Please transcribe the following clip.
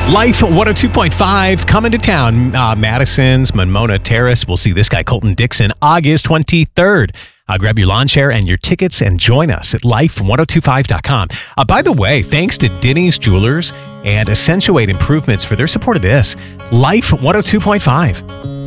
Life 102.5 coming to town. Madison's Monmona Terrace. We'll see this guy, Colton Dixon, August 23rd. Grab your lawn chair and your tickets and join us at life1025.com. By the way, thanks to Denny's Jewelers and Accentuate Improvements for their support of this. Life 102.5.